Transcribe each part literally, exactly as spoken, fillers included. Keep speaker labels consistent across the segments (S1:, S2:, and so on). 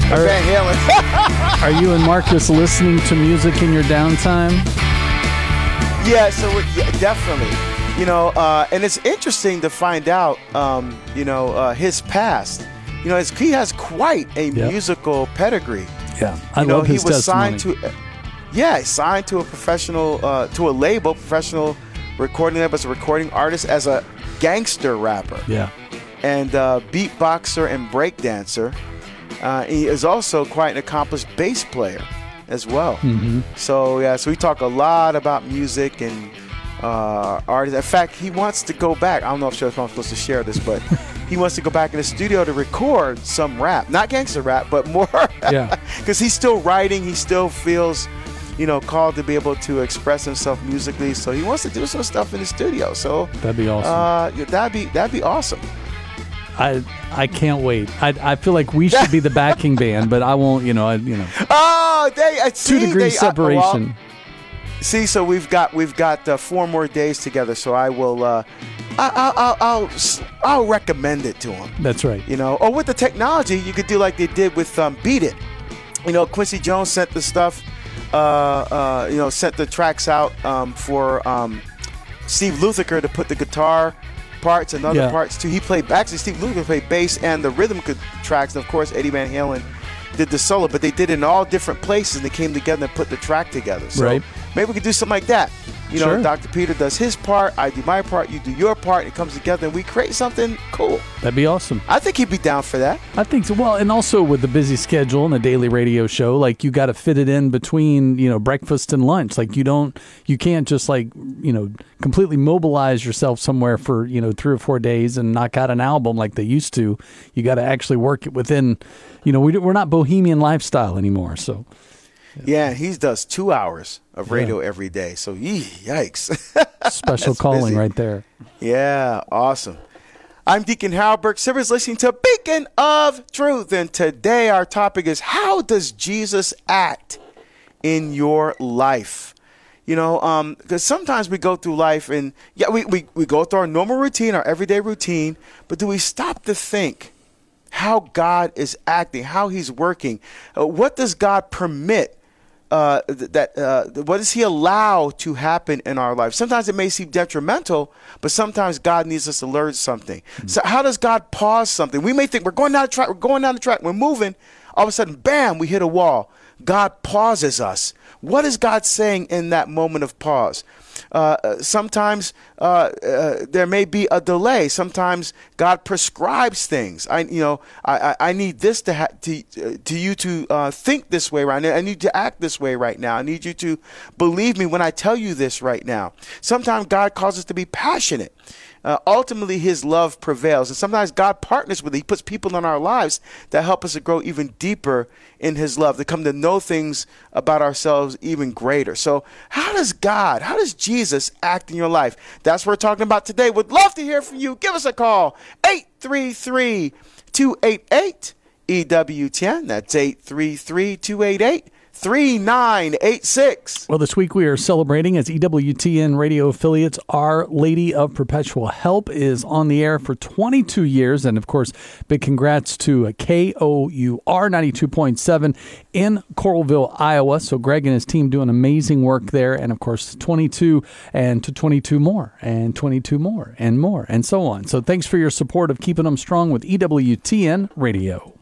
S1: Are, Van Halen.
S2: Are you and Marcus listening to music in your downtime?
S1: Yeah, so we're, yeah, definitely. You know, uh, and it's interesting to find out, um, you know, uh, his past. You know, his, he has quite a
S2: yep.
S1: musical pedigree.
S2: Yeah, I
S1: you know,
S2: love his
S1: he was
S2: testimony.
S1: signed to, yeah, he signed to a professional, uh, to a label, professional recording label as a recording artist, as a gangster rapper.
S2: Yeah,
S1: and uh, beatboxer and breakdancer. Uh, he is also quite an accomplished bass player as well.
S2: Mm-hmm.
S1: So yeah, so we talk a lot about music and uh, artists. In fact, he wants to go back. I don't know if I'm supposed to share this, but he wants to go back in the studio to record some rap, not gangster rap, but more.
S2: Yeah,
S1: because he's still writing. He still feels, you know, called to be able to express himself musically. So he wants to do some stuff in the studio. So
S2: that'd be awesome.
S1: Uh, yeah, that'd be that'd be awesome.
S2: I I can't wait. I I feel like we should be the backing band, but I won't. You know. I, you know.
S1: Oh, they I see,
S2: two degrees
S1: they,
S2: separation.
S1: Uh, well, see, so we've got we've got uh, four more days together. So I will. Uh, I, I'll, I'll I'll recommend it to him.
S2: That's right.
S1: You know, or with the technology, you could do like they did with um, Beat It. You know, Quincy Jones sent the stuff. Uh, uh, you know, sent the tracks out um, for um, Steve Lukather to put the guitar parts and other
S2: yeah.
S1: parts too. He played actually Steve Lukather played bass and the rhythm tracks, and of course Eddie Van Halen did the solo. But they did it in all different places, and they came together and put the track together. So
S2: right.
S1: maybe we could do something like that. You know,
S2: sure.
S1: Doctor Peter does his part, I do my part, you do your part, it comes together, and we create something cool.
S2: That'd be awesome.
S1: I think he'd be down for that.
S2: I think so. Well, and also with the busy schedule and a daily radio show, like you got to fit it in between, you know, breakfast and lunch. Like you don't, you can't just like, you know, completely mobilize yourself somewhere for, you know, three or four days and knock out an album like they used to. You got to actually work it within, you know, we, we're not bohemian lifestyle anymore. So.
S1: Yeah, he does two hours of radio
S2: yeah.
S1: every day. So, yee, yikes.
S2: Special calling busy. Right there.
S1: Yeah, awesome. I'm Deacon Harold Burke Sivers, listening to Beacon of Truth. And today our topic is, how does Jesus act in your life? You know, um, because sometimes we go through life and, yeah, we, we, we go through our normal routine, our everyday routine, but do we stop to think how God is acting, how he's working? Uh, what does God permit? Uh, that uh, what does he allow to happen in our life? Sometimes it may seem detrimental, but sometimes God needs us to learn something. Mm-hmm. So how does God pause something? We may think we're going down the track, we're going down the track, we're moving. All of a sudden, bam, we hit a wall. God pauses us. What is God saying in that moment of pause? Uh, sometimes uh, uh, there may be a delay. Sometimes God prescribes things. I, you know, I, I need this to ha- to uh, to you to uh, think this way right now. I need you to act this way right now. I need you to believe me when I tell you this right now. Sometimes God calls us to be passionate. Uh, ultimately, his love prevails. And sometimes God partners with it. He puts people in our lives that help us to grow even deeper in his love, to come to know things about ourselves even greater. So how does God, how does Jesus act in your life? That's what we're talking about today. Would love to hear from you. Give us a call, eight three three, two eight eight, E W T N. That's eight three three, two eight eight, three nine eight six.
S2: Well, this week we are celebrating as E W T N radio affiliates. Our Lady of Perpetual Help is on the air for twenty-two years. And, of course, big congrats to K O U R ninety-two point seven in Coralville, Iowa. So Greg and his team doing amazing work there. And, of course, twenty-two and to twenty-two more and twenty-two more and more and so on. So thanks for your support of keeping them strong with E W T N Radio.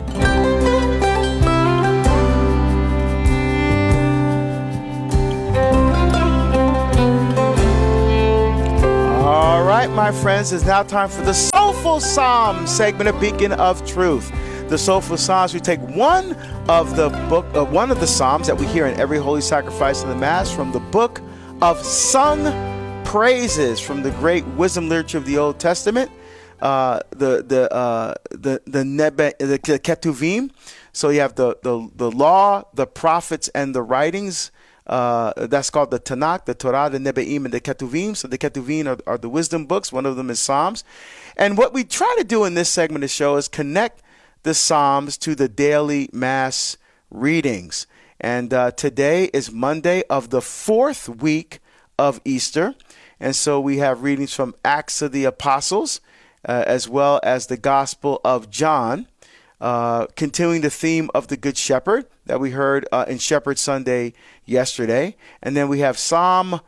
S1: All right, my friends, it's now time for the Soulful Psalm segment of Beacon of Truth. The Soulful Psalms, we take one of the book, uh, one of the Psalms that we hear in every holy sacrifice of the Mass from the book of Sung Praises from the great wisdom literature of the Old Testament, uh, the the uh, the the Nebe, the Ketuvim. So you have the the the law, the prophets, and the writings. Uh, that's called the Tanakh, the Torah, the Nebe'im, and the Ketuvim. So the Ketuvim are, are the wisdom books. One of them is Psalms. And what we try to do in this segment of the show is connect the Psalms to the daily Mass readings. And uh, today is Monday of the fourth week of Easter. And so we have readings from Acts of the Apostles, uh, as well as the Gospel of John. uh, continuing the theme of the Good Shepherd that we heard uh, in Shepherd Sunday yesterday. And then we have Psalm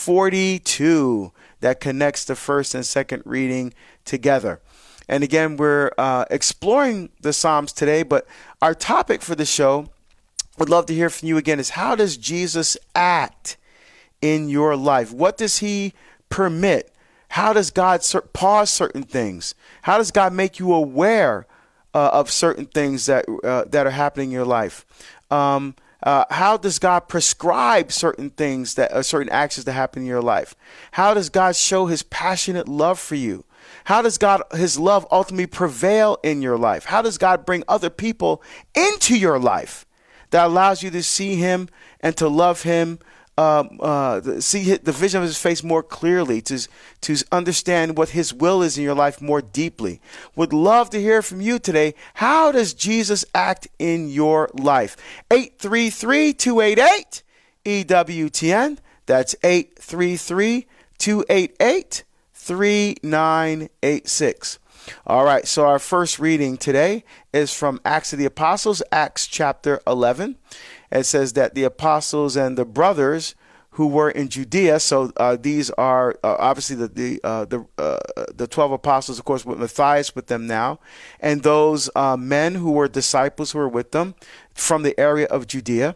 S1: forty-two that connects the first and second reading together. And again, we're uh, exploring the Psalms today, but our topic for the show, would love to hear from you again, is how does Jesus act in your life? What does he permit? How does God cer- pause certain things? How does God make you aware uh, of certain things that uh, that are happening in your life? Um, uh, how does God prescribe certain things, that uh, certain actions that happen in your life? How does God show his passionate love for you? How does God, his love ultimately prevail in your life? How does God bring other people into your life that allows you to see him and to love him, um, uh, see the vision of his face more clearly, to, to understand what his will is in your life more deeply? Would love to hear from you today. How does Jesus act in your life? eight three three, two eight eight, E W T N. That's eight three three, two eight eight, three nine eight six. All right, so our first reading today is from Acts of the Apostles, Acts chapter eleven. It says that the apostles and the brothers who were in Judea, so uh, these are uh, obviously the the uh, the, uh, the twelve apostles, of course, with Matthias with them now, and those uh, men who were disciples who were with them from the area of Judea,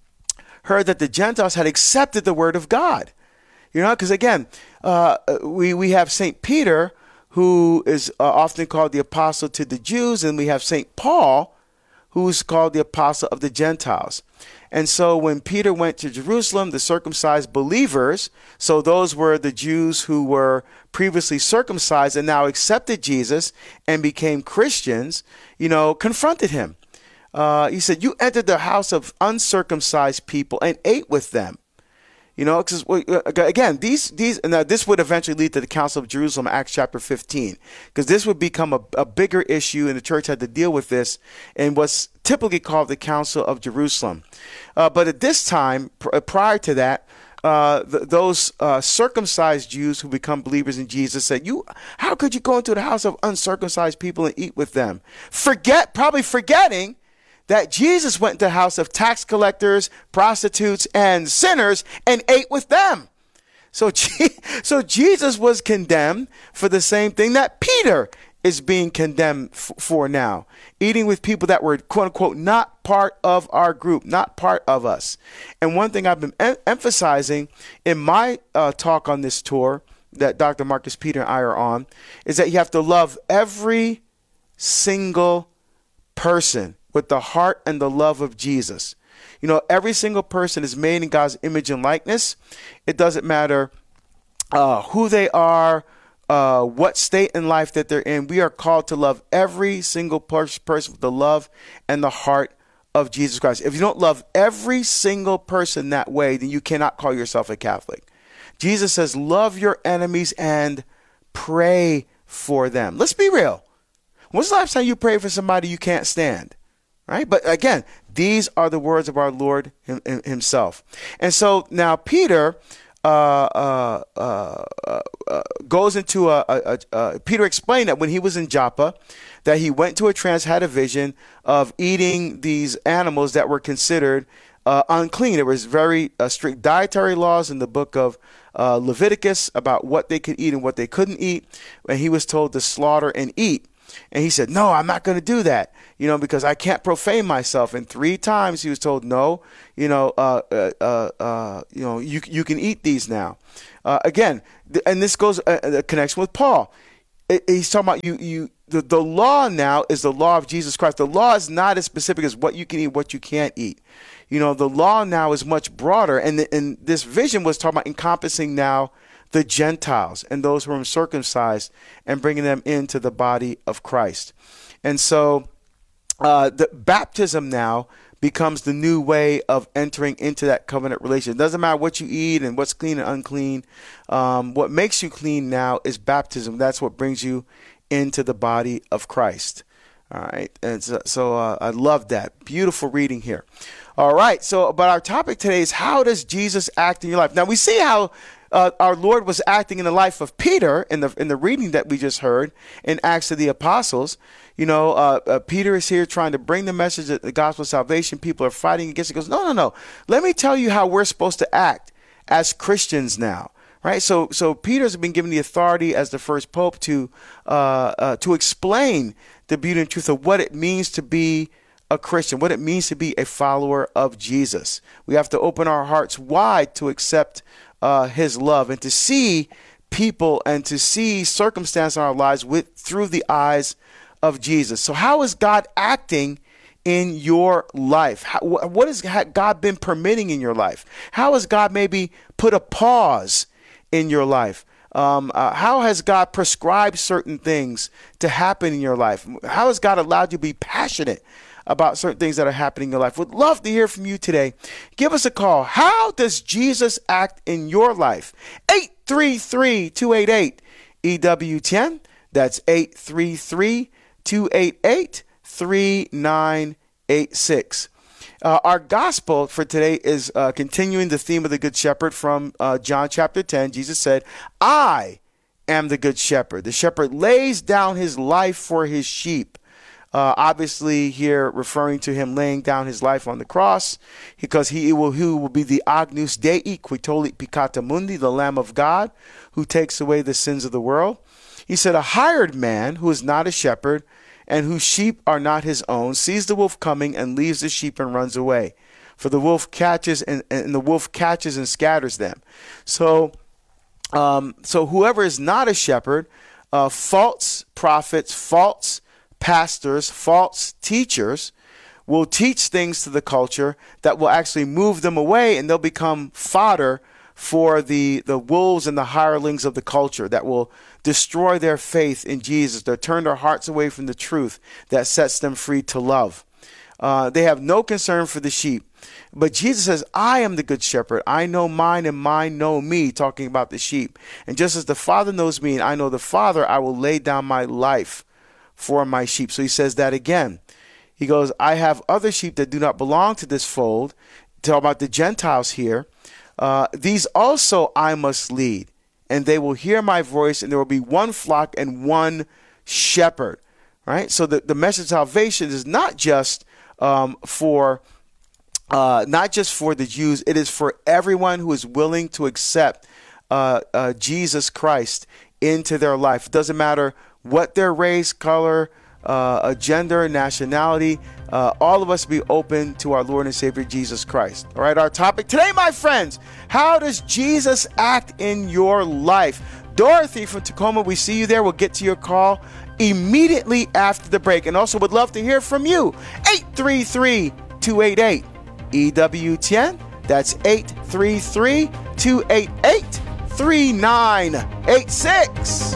S1: heard that the Gentiles had accepted the word of God. You know, because again, uh, we, we have Saint Peter, who is uh, often called the apostle to the Jews, and we have Saint Paul, who's called the apostle of the Gentiles. And so when Peter went to Jerusalem, the circumcised believers, so those were the Jews who were previously circumcised and now accepted Jesus and became Christians, you know, confronted him. Uh, he said, "You entered the house of uncircumcised people and ate with them." You know, because again, these these now this would eventually lead to the Council of Jerusalem, Acts chapter fifteen, because this would become a, a bigger issue, and the church had to deal with this in what's typically called the Council of Jerusalem. Uh, but at this time, pr- prior to that, uh, th- those uh, circumcised Jews who become believers in Jesus said, "You, how could you go into the house of uncircumcised people and eat with them?" Forget, probably forgetting that Jesus went to the house of tax collectors, prostitutes, and sinners and ate with them. So, so Jesus was condemned for the same thing that Peter is being condemned f- for now. Eating with people that were, quote unquote, not part of our group, not part of us. And one thing I've been em- emphasizing in my uh, talk on this tour that Doctor Marcus Peter and I are on is that you have to love every single person with the heart and the love of Jesus. You know, every single person is made in God's image and likeness. It doesn't matter uh, who they are, uh, what state in life that they're in. We are called to love every single per- person with the love and the heart of Jesus Christ. If you don't love every single person that way, then you cannot call yourself a Catholic. Jesus says, love your enemies and pray for them. Let's be real. When's the last time you prayed for somebody you can't stand? Right? But again, these are the words of our Lord him, himself. And so now Peter uh, uh, uh, uh, goes into a, a, a, a, Peter explained that when he was in Joppa, that he went to a trance, had a vision of eating these animals that were considered uh, unclean. There was very uh, strict dietary laws in the book of uh, Leviticus about what they could eat and what they couldn't eat. And he was told to slaughter and eat. And he said, "No, I'm not going to do that, you know, because I can't profane myself." And three times he was told, "No, you know, uh, uh, uh, you know, you you can eat these now." Uh, again, th- and this goes uh, a connection with Paul. It, he's talking about you. You the, the law now is the law of Jesus Christ. The law is not as specific as what you can eat, what you can't eat. You know, the law now is much broader, and the, and this vision was talking about encompassing now the Gentiles and those who are uncircumcised and bringing them into the body of Christ. And so uh, the baptism now becomes the new way of entering into that covenant relationship. It doesn't matter what you eat and what's clean and unclean. Um, what makes you clean now is baptism. That's what brings you into the body of Christ. All right. And so, so uh, I love that. Beautiful reading here. All right. So, but our topic today is, how does Jesus act in your life? Now we see how uh, our Lord was acting in the life of Peter in the in the reading that we just heard in Acts of the Apostles. You know, uh, uh, Peter is here trying to bring the message of the gospel of salvation. People are fighting against it. He goes, no, no, no. Let me tell you how we're supposed to act as Christians now. Right. So so Peter's been given the authority as the first pope to uh, uh, to explain the beauty and truth of what it means to be a Christian, what it means to be a follower of Jesus. We have to open our hearts wide to accept uh, his love and to see people and to see circumstance in our lives with through the eyes of Jesus. So how is God acting in your life? How, what has God been permitting in your life? How has God maybe put a pause in your life? Um, uh, how has God prescribed certain things to happen in your life? How has God allowed you to be passionate about certain things that are happening in your life? Would love to hear from you today. Give us a call. How does Jesus act in your life? eight three three, two eight eight, E W T N. That's eight three three, two eight eight, three nine eight six. Uh, our gospel for today is uh, continuing the theme of the Good Shepherd from uh, John chapter ten. Jesus said, I am the Good Shepherd. The shepherd lays down his life for his sheep. Uh, obviously here referring to him laying down his life on the cross, because he will, who will be the Agnus Dei, qui tollit peccata mundi, the Lamb of God, who takes away the sins of the world. He said, a hired man who is not a shepherd and whose sheep are not his own sees the wolf coming and leaves the sheep and runs away. For the wolf catches and, and the wolf catches and scatters them. So, um, so whoever is not a shepherd, uh, false prophets, false pastors, false teachers will teach things to the culture that will actually move them away, and they'll become fodder for the, the wolves and the hirelings of the culture that will destroy their faith in Jesus. They'll turn their hearts away from the truth that sets them free to love. Uh, they have no concern for the sheep. But Jesus says, I am the good shepherd. I know mine and mine know me, talking about the sheep. And just as the Father knows me and I know the Father, I will lay down my life for my sheep. So he says that again. He goes, I have other sheep that do not belong to this fold. Talk about the Gentiles here. Uh, these also I must lead, and they will hear my voice, and there will be one flock and one shepherd. Right? So the, the message of salvation is not just um, for uh, not just for the Jews. It is for everyone who is willing to accept uh, uh, Jesus Christ into their life. It doesn't matter what their race, color, uh, gender, nationality. Uh, all of us be open to our Lord and Savior Jesus Christ. All right, our topic today, my friends, how does Jesus act in your life? Dorothy from Tacoma, we see you there. We'll get to your call immediately after the break, and also would love to hear from you. eight three three, two eight eight, E W T N. That's eight three three, two eight eight, three nine eight six.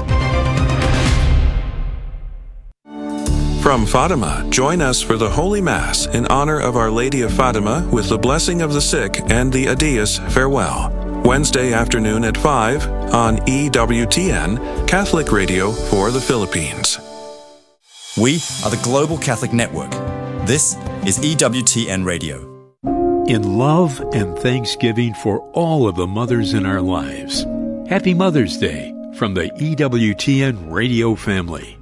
S3: From Fatima, join us for the Holy Mass in honor of Our Lady of Fatima with the blessing of the sick and the Adias Farewell. Wednesday afternoon at five on E W T N, Catholic Radio for the Philippines.
S4: We are the Global Catholic Network. This is E W T N Radio.
S5: In love and thanksgiving for all of the mothers in our lives, Happy Mother's Day from the E W T N Radio family.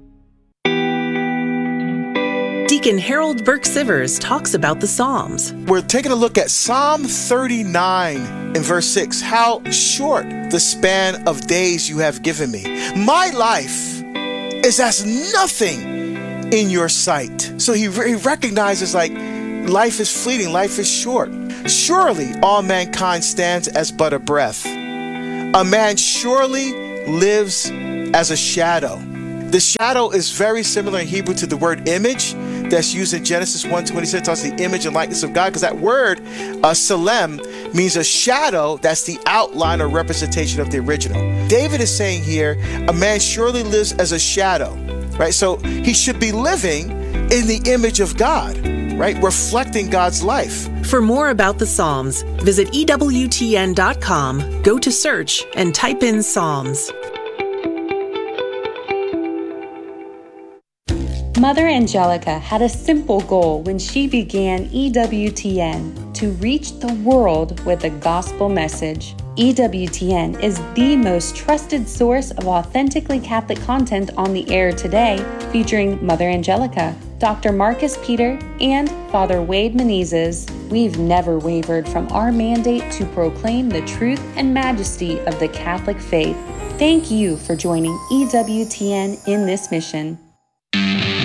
S6: Deacon Harold Burke Sivers talks about the Psalms.
S1: We're taking a look at Psalm thirty-nine in verse six. How short the span of days you have given me. My life is as nothing in your sight. So he, he recognizes like life is fleeting, life is short. Surely all mankind stands as but a breath. A man surely lives as a shadow. The shadow is very similar in Hebrew to the word image that's used in Genesis one twenty-six, talks the image and likeness of God, because that word, uh, Salem, means a shadow that's the outline or representation of the original. David is saying here, a man surely lives as a shadow, right? So he should be living in the image of God, right? Reflecting God's life.
S6: For more about the Psalms, visit E W T N dot com, go to search, and type in Psalms.
S7: Mother Angelica had a simple goal when she began E W T N: to reach the world with a gospel message. E W T N is the most trusted source of authentically Catholic content on the air today, featuring Mother Angelica, Doctor Marcus Peter, and Father Wade Menezes. We've never wavered from our mandate to proclaim the truth and majesty of the Catholic faith. Thank you for joining E W T N in this mission.